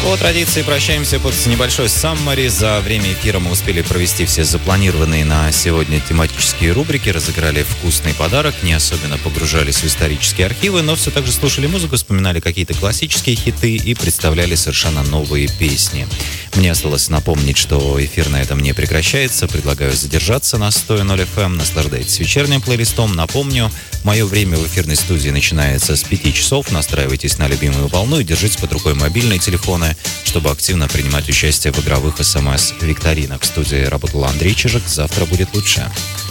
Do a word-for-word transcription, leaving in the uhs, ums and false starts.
По традиции прощаемся под небольшой саммари. За время эфира мы успели провести все запланированные на сегодня тематические рубрики, разыграли вкусный подарок, не особенно погружались в исторические архивы, но все так же слушали музыку, вспоминали какие-то классические хиты и представляли совершенно новые песни. Мне осталось напомнить, что эфир на этом не прекращается. Предлагаю задержаться на сто ноль эф эм, наслаждайтесь вечерним плейлистом. Напомню, мое время в эфирной студии начинается с пяти часов. Настраивайтесь на любимую волну и держите под рукой мобильные телефоны, чтобы активно принимать участие в игровых смс-викторинах. В студии работал Андрей Чижик. Завтра будет лучше.